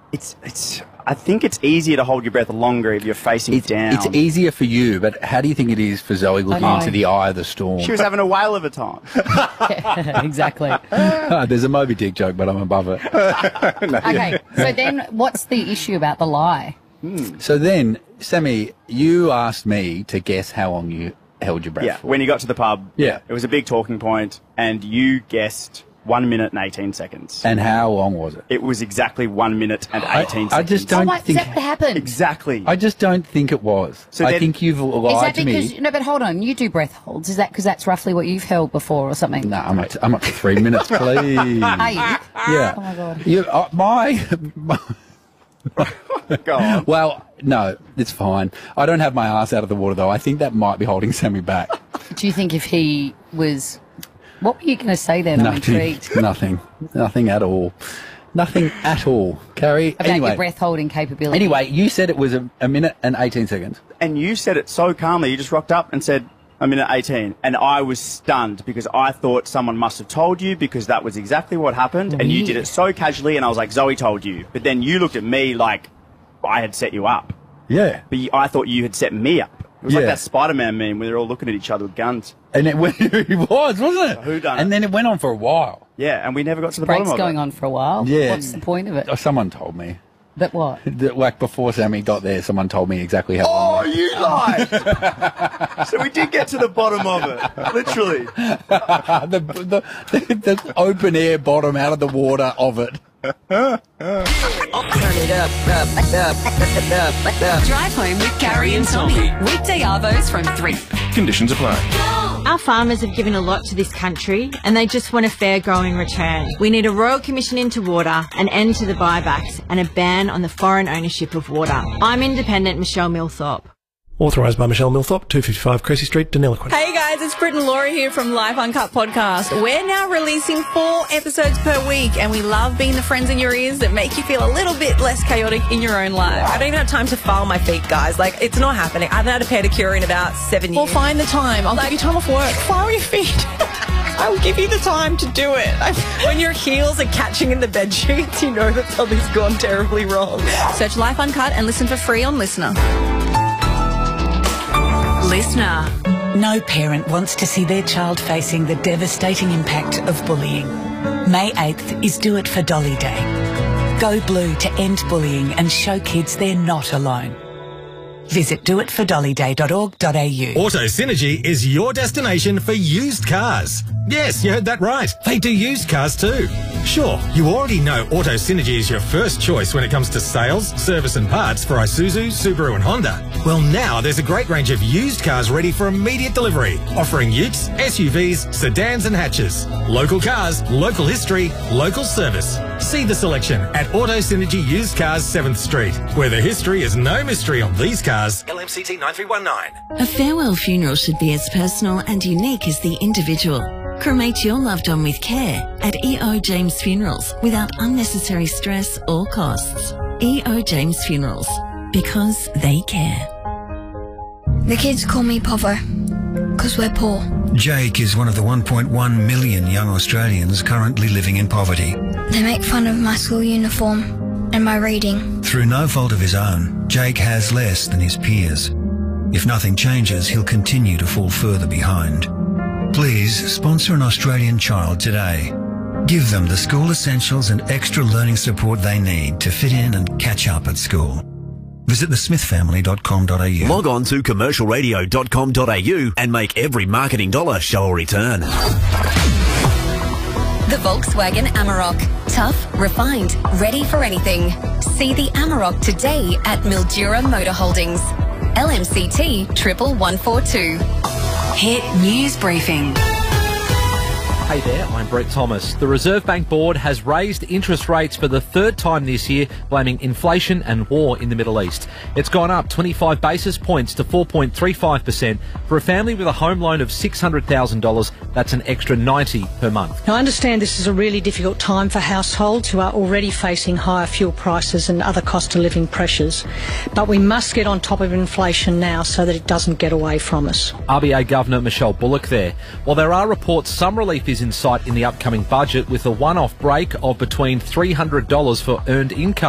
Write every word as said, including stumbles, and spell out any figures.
It's it's. I think it's easier to hold your breath longer if you're facing It's, down. it's easier for you, but how do you think it is for Zoe looking know. into the eye of the storm? She was having a whale of a time. Exactly. Ah, there's a Moby Dick joke, but I'm above it. Okay, so then what's the issue about the lie? So then, Sammy, you asked me to guess how long you held your breath Yeah, for. when you got to the pub, Yeah. it was a big talking point, and you guessed one minute and eighteen seconds. And how long was it? It was exactly one minute and I- eighteen I seconds. just Oh, don't wait, think... is that what happened? Exactly. I just don't think it was. So I then- think you've Is lied that to because, me. no, but hold on, you do breath holds. Is that because that's roughly what you've held before or something? No, I'm up to, I'm up to three minutes, please. Are you? Yeah. Oh, my God. You, uh, my, my Go on. well, no, it's fine. I don't have my ass out of the water though. I think that might be holding Sammy back. Do you think if he was... What were you going to say then? I'm Nothing. intrigued. Nothing. Nothing at all. Nothing at all. Carrie. About anyway. your breath holding capability. Anyway, you said it was a, a minute and eighteen seconds. And you said it so calmly. You just rocked up and said, a minute eighteen. And I was stunned because I thought someone must have told you because that was exactly what happened. And you did it so casually. And I was like, Zoe told you. But then you looked at me like I had set you up. Yeah. But you, I thought you had set me up. It was like Yeah. that Spider-Man meme where they're all looking at each other with guns. And it, went, it was, wasn't it? Who done it? And then it went on for a while. Yeah, and we never got to the Break's bottom of going it. on for a while. Yeah. What's the point of it? Oh, someone told me. That what? That, like before Sammy got there, someone told me exactly how Oh, long. you lied! So we did get to the bottom of it, literally. the, the, the, the open air bottom out of the water of it. Drive home with Carrie and Tommy. Weekday arvos from three. Conditions apply. Our farmers have given a lot to this country and they just want a fair growing return. We need a royal commission into water, an end to the buybacks and a ban on the foreign ownership of water. I'm independent Michelle Millthorpe. Authorised by Michelle Millthorpe, two fifty-five Cressy Street, Deniliquin. Hey guys, it's Brit and Laura here from Life Uncut Podcast. We're now releasing four episodes per week and we love being the friends in your ears that make you feel a little bit less chaotic in your own life. I don't even have time to file my feet, guys. Like, it's not happening. I haven't had a pedicure in about seven years. Well, find the time. I'll give you time off work. File your feet. I will give you the time to do it. When your heels are catching in the bed sheets, you know that something's gone terribly wrong. Search Life Uncut and listen for free on Listener. Listener. No parent wants to see their child facing the devastating impact of bullying. May eighth is Do It for Dolly Day. Go blue to end bullying and show kids they're not alone. Visit do it for dolly day dot org dot a u. Auto Synergy is your destination for used cars. Yes, you heard that right. They do used cars too. Sure, you already know Auto Synergy is your first choice when it comes to sales, service and parts for Isuzu, Subaru and Honda. Well, now there's a great range of used cars ready for immediate delivery, offering utes, S U Vs, sedans and hatches. Local cars, local history, local service. See the selection at Auto Synergy Used Cars seventh Street, where the history is no mystery on these cars. L M C T nine three one nine. A farewell funeral should be as personal and unique as the individual. Cremate your loved one with care at E O James Funerals without unnecessary stress or costs. E O James Funerals, because they care. The kids call me Povo, because we're poor. Jake is one of the one point one million young Australians currently living in poverty. They make fun of my school uniform and my reading. Through no fault of his own, Jake has less than his peers. If nothing changes, he'll continue to fall further behind. Please sponsor an Australian child today. Give them the school essentials and extra learning support they need to fit in and catch up at school. Visit the smith family dot com dot a u. Log on to commercial radio dot com dot a u and make every marketing dollar show a return. The Volkswagen Amarok. Tough, refined, ready for anything. See the Amarok today at Mildura Motor Holdings. L M C T triple one four two. Hit News Briefing. Hey there, I'm Brett Thomas. The Reserve Bank Board has raised interest rates for the third time this year, blaming inflation and war in the Middle East. It's gone up twenty-five basis points to four point three five percent. For a family with a home loan of six hundred thousand dollars, that's an extra ninety dollars per month. Now, I understand this is a really difficult time for households who are already facing higher fuel prices and other cost of living pressures, but we must get on top of inflation now so that it doesn't get away from us. R B A Governor Michelle Bullock there. While there are reports some relief is in sight in the upcoming budget with a one-off break of between three hundred dollars for earned income.